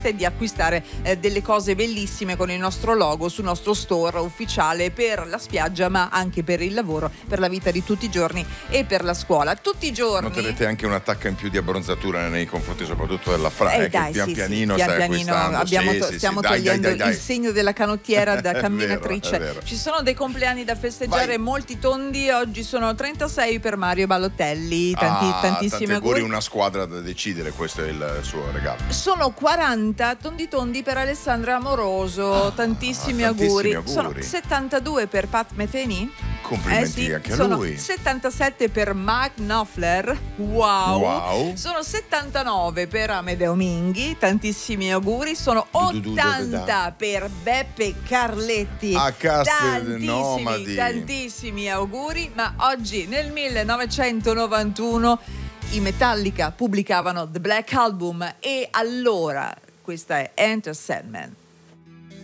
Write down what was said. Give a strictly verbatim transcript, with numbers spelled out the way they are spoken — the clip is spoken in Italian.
di acquistare eh, delle cose bellissime con il nostro logo sul nostro store ufficiale per la spiaggia, ma anche per il lavoro, per la vita di tutti i giorni e per la scuola. Tutti i giorni noterete anche una tacca in più di abbronzatura nei confronti soprattutto della Fra, eh, eh, dai, che pian sì, pianino sì, stai pian pianino acquistando. abbiamo sì, to- sì, stiamo sì, dai, togliendo dai, dai, dai. il segno della canottiera da È camminatrice. vero, è vero. Ci sono dei compleanni da festeggiare. Vai. Molti tondi, oggi sono trentasei per Mario Balotelli, tanti, ah, tantissimi tanti auguri. una squadra da decidere, questo è il suo regalo. Sono quaranta tondi tondi per Alessandra Amoroso, ah, tantissimi, tantissimi auguri. auguri. Sono settantadue per Pat Metheny. Complimenti eh sì, anche a sono lui. settantasette per Mark Knopfler. Wow. wow. Sono settantanove per Amedeo Minghi, tantissimi auguri. Sono ottanta per Beppe Carletti. A Castel tantissimi, Nomadi. tantissimi auguri. Ma oggi nel millenovecentonovantuno i Metallica pubblicavano The Black Album e allora questa è Enter Sandman.